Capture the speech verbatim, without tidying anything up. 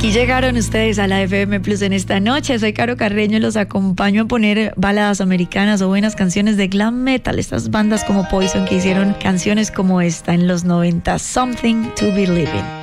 Y llegaron ustedes a la F M Plus en esta noche. Soy Caro Carreño y los acompaño a poner baladas americanas o buenas canciones de glam metal. Estas bandas como Poison que hicieron canciones como esta en los noventa, Something to Believe in.